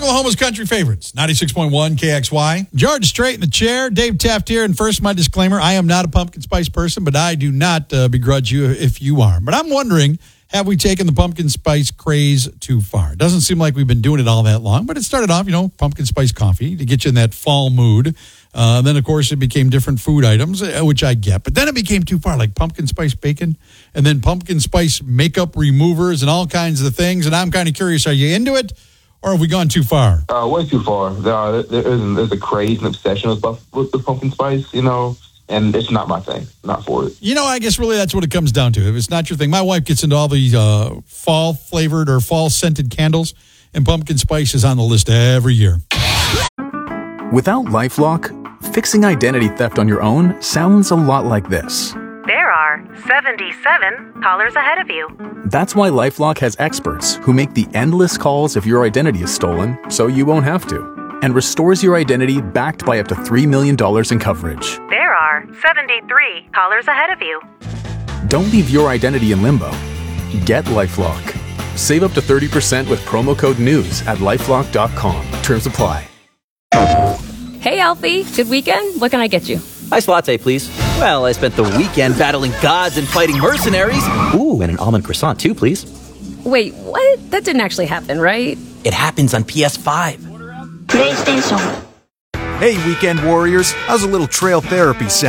Oklahoma's country favorites, 96.1 KXY. George Strait in the chair, Dave Taft here. And first, my disclaimer, I am not a pumpkin spice person, but I do not begrudge you if you are. But I'm wondering, have we taken the pumpkin spice craze too far? It doesn't seem like we've been doing it all that long, but it started off, pumpkin spice coffee to get you in that fall mood. Then, of course, it became different food items, which I get. But then it became too far, like pumpkin spice bacon and then pumpkin spice makeup removers and all kinds of things. And I'm kind of curious, are you into it or have we gone too far? Way too far. There's a craze and obsession with the pumpkin spice, and it's not my thing. Not for it. I guess really that's what it comes down to. If it's not your thing, my wife gets into all these fall-flavored or fall-scented candles, and pumpkin spice is on the list every year. Without LifeLock, fixing identity theft on your own sounds a lot like this. There are 77 callers ahead of you. That's why LifeLock has experts who make the endless calls if your identity is stolen, so you won't have to, and restores your identity backed by up to $3 million in coverage. There are 73 callers ahead of you. Don't leave your identity in limbo. Get LifeLock. Save up to 30% with promo code NEWS at LifeLock.com. Terms apply. Hey, Alfie. Good weekend? What can I get you? Iced latte, please. Well, I spent the weekend battling gods and fighting mercenaries. Ooh, and an almond croissant, too, please. Wait, what? That didn't actually happen, right? It happens on PS5. PlayStation. Hey, weekend warriors. How's a little trail therapy sound?